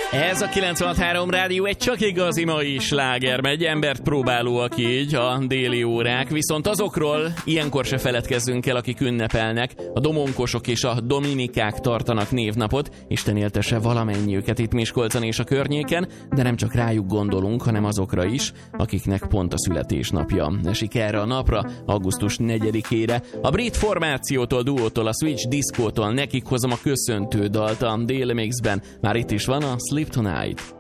Ez a 96.3 Rádió egy csak igazi mai sláger, egy embert próbálóak így a déli órák, viszont azokról ilyenkor se feledkezzünk el, akik ünnepelnek. A domonkosok és a dominikák tartanak névnapot, Isten éltesse valamennyiüket itt Miskolcon és a környéken, de nem csak rájuk gondolunk, hanem azokra is, akiknek pont a születésnapja esik erre a napra, augusztus 4-ére. A brit formációtól, duótól, a Switch Disco-tól nekik hozom a köszöntő dalt a Daily Mixben. Már itt is van a Sleep Tonight.